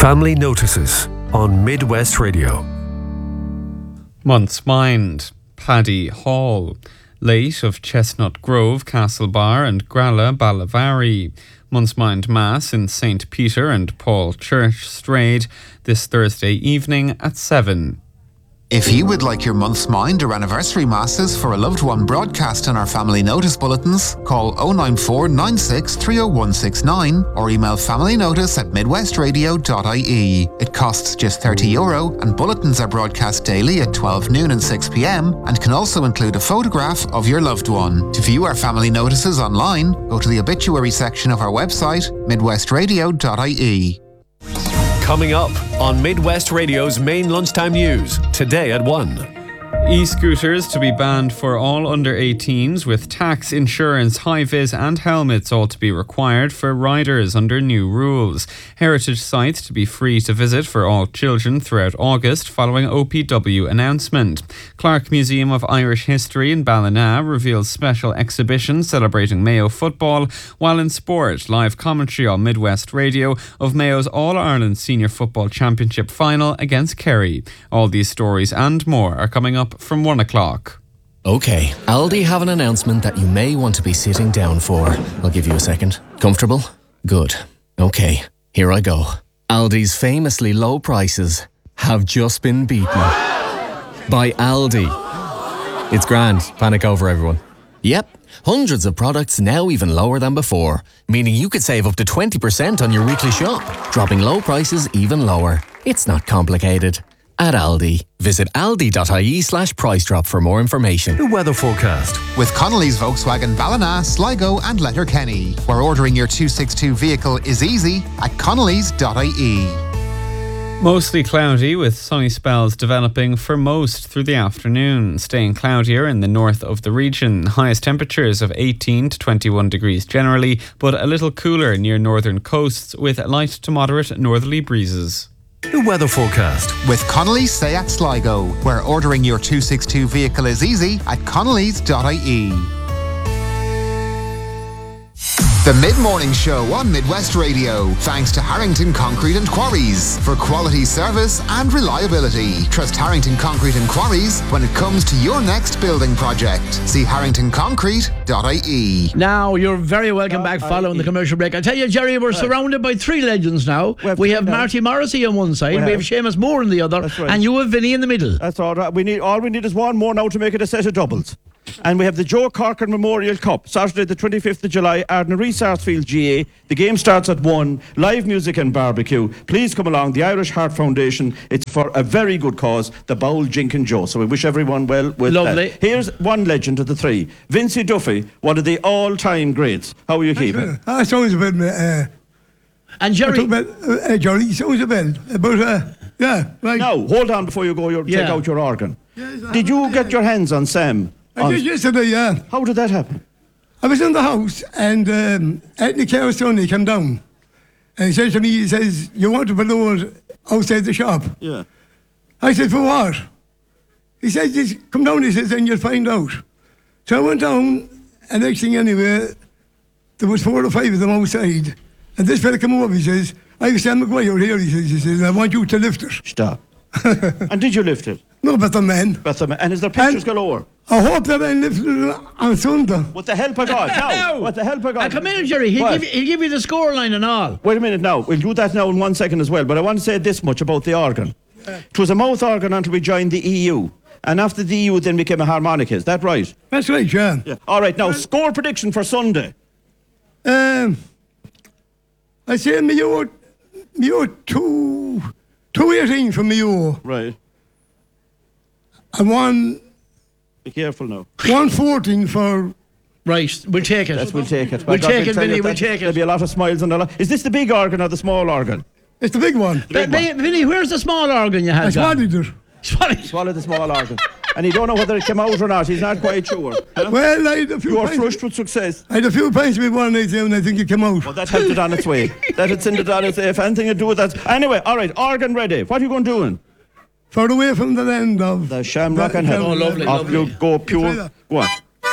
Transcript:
Family Notices on Midwest Radio. Month's Mind, Paddy Hall. Late of Chestnut Grove, Castlebar and Gralla Ballavari. Month's Mind Mass in St. Peter and Paul Church, Strade, this Thursday evening at 7. If you would like your month's mind or anniversary masses for a loved one broadcast in our family notice bulletins, call 094 96 30169 or email familynotice@midwestradio.ie. It costs just €30 and bulletins are broadcast daily at 12 noon and 6 p.m. and can also include a photograph of your loved one. To view our family notices online, go to the obituary section of our website, midwestradio.ie. Coming up on Midwest Radio's main lunchtime news, today at 1. E-scooters to be banned for all under 18s, with tax, insurance, high-vis and helmets all to be required for riders under new rules. Heritage sites to be free to visit for all children throughout August following OPW announcement. Clark Museum of Irish History in Ballina reveals special exhibition celebrating Mayo football, while in sport, live commentary on Midwest Radio of Mayo's All-Ireland Senior Football Championship final against Kerry. All these stories and more are coming up from 1 o'clock. Okay, Aldi have an announcement that you may want to be sitting down for. I'll give you a second. Comfortable? Good. Okay, here I go. Aldi's famously low prices have just been beaten by Aldi. It's grand. Panic over, everyone. Yep, hundreds of products now even lower than before, meaning you could save up to 20% on your weekly shop, dropping low prices even lower. It's not complicated. At Aldi. Visit aldi.ie/price drop for more information. The weather forecast. With Connolly's Volkswagen Ballina, Sligo and Letterkenny, where ordering your 262 vehicle is easy at connellys.ie. Mostly cloudy with sunny spells developing for most through the afternoon, staying cloudier in the north of the region. Highest temperatures of 18 to 21 degrees generally, but a little cooler near northern coasts with light to moderate northerly breezes. The weather forecast. With Connolly's Seat Sligo, where ordering your 262 vehicle is easy at connellys.ie. The Mid-Morning Show on Midwest Radio, thanks to Harrington Concrete and Quarries for quality service and reliability. Trust Harrington Concrete and Quarries when it comes to your next building project. See harringtonconcrete.ie. Now, you're very welcome back following the commercial break. I tell you, Jerry, we're surrounded by three legends now. We have Marty Morrissey on one side, we have Seamus Moore on the other, and you have Vinny in the middle. That's all right. All we need is one more now to make it a set of doubles. And we have the Joe Corcoran Memorial Cup, Saturday the 25th of July, Ardnary Sarsfield GA. The game starts at 1, live music and barbecue. Please come along, the Irish Heart Foundation. It's for a very good cause, the Bowl Jink and Joe. So we wish everyone well with Lovely. that. Here's one legend of the three, Vincey Duffy, one of the all-time greats. How are you keeping? Sounds a bit... And Jerry... Jerry, sounds a bit. But, yeah, right. Now, hold on before you go, take out your organ. Did you get your hands on Sam? I did yesterday, yeah. How did that happen? I was in the house and Anthony Carr's son, he came down. And he said to me, he says, you want to balloon outside the shop? Yeah. I said, for what? He said, just come down, he says, and you'll find out. So I went down, and next thing anyway, there was 4 or 5 of them outside. And this fella came over, he says, I have Sam McGuire here, he says, I want you to lift it. Stop. And did you lift it? No, but the man. And is there pictures galore? I hope that I lifted it on Sunday. With the help of God. Now, with the help of God. Come in, Jerry. He'll give you the scoreline and all. Wait a minute now. We'll do that now in 1 second as well. But I want to say this much about the organ. It was a mouth organ until we joined the EU. And after the EU then became a harmonica. Is that right? That's right, yeah. All right, now score prediction for Sunday. I say Mayo 218 for Mayo. Right. And be careful now. 114 for... Right, we'll take it. We'll take it. We'll take it, Vinny, we'll take it. There'll be a lot of smiles and a lot. Is this the big organ or the small organ? It's the big one. Vinny, where's the small organ you had? I swallowed it. Swallowed the small organ. And he don't know whether it came out or not. He's not quite sure. Huh? Well, I had a few You are flushed with success. I had a few pints with one night and I think it came out. Well, that helped it on its way. That had sent it on its way. If anything to do with that. Anyway, all right, organ ready. What are you going doing? Far away from the land of... The Shamrock and Heaven. Oh, lovely, Off you go, pure... What?